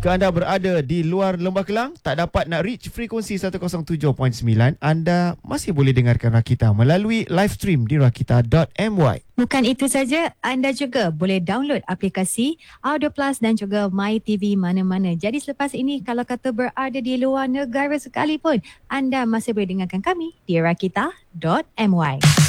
Jika anda berada di luar Lembah Kelang, tak dapat nak reach frekuensi 107.9, anda masih boleh dengarkan Rakita melalui live stream di rakita.my. Bukan itu saja, anda juga boleh download aplikasi Audio Plus dan juga My TV mana-mana. Jadi selepas ini, kalau kata berada di luar negara sekalipun, anda masih boleh dengarkan kami di rakita.my.